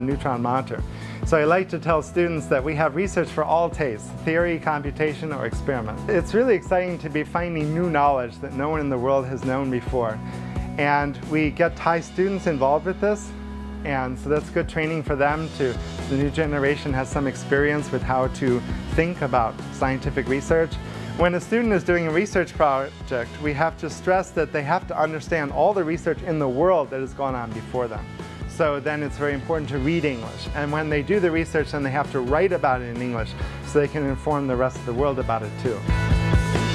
neutron monitor. So I like to tell students that we have research for all tastes, theory, computation, or experiment. It's really exciting to be finding new knowledge that no one in the world has known before. And we get Thai students involved with this, and so that's good training for them. The new generation has some experience with how to think about scientific research. When a student is doing a research project, we have to stress that they have to understand all the research in the world that has gone on before them. So then it's very important to read English. And when they do the research, then they have to write about it in English so they can inform the rest of the world about it too.